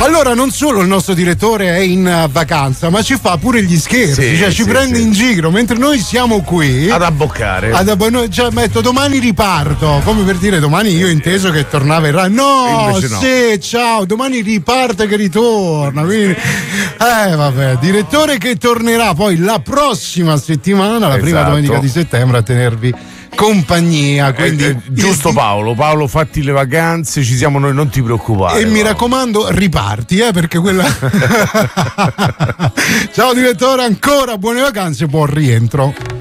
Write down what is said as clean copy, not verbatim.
Allora, non solo il nostro direttore è in vacanza, ma ci fa pure gli scherzi, ci prende in giro, mentre noi siamo qui ad abboccare. Metto domani riparto, come per dire domani io ho inteso che tornava in radio. No, sì, ciao, domani riparte che ritorna. Quindi, vabbè, direttore che tornerà poi la prossima settimana, la prima domenica di settembre, a tenervi compagnia. Quindi giusto Paolo, fatti le vacanze, ci siamo noi, non ti preoccupare. E mi raccomando, riparti, perché quella ciao direttore, ancora buone vacanze, buon rientro.